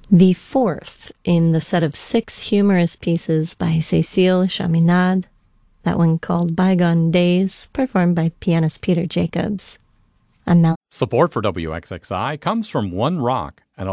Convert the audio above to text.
The fourth in the set of 6 humorous pieces by Cécile Chaminade, that one called Bygone Days, performed by pianist Peter Jacobs. Support for WXXI comes from One Rock.